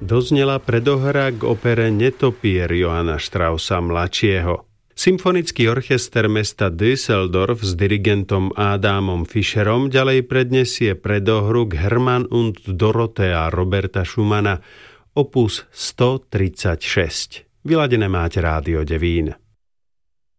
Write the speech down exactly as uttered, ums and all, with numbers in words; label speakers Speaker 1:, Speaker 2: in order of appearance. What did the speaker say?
Speaker 1: doznela predohra k opere Netopier Johanna Straussa mladšieho. Symfonický orchester mesta Düsseldorf s dirigentom Adamom Fischerom ďalej prednesie predohru k Hermann und Dorothea Roberta Schumana opus stotridsaťšesť. Vyladené máte Rádio Devín.